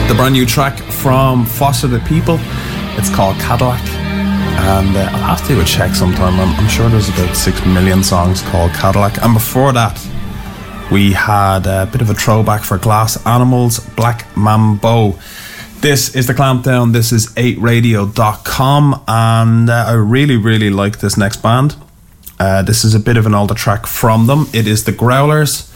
The brand new track from Foster the People. It's called Cadillac. And I'll have to do a check sometime. I'm sure there's about 6 million songs called Cadillac. And before that, we had a bit of a throwback for Glass Animals, Black Mambo. This is The Clampdown. This is 8radio.com. And I really, really like this next band. This is a bit of an older track from them. It is The Growlers.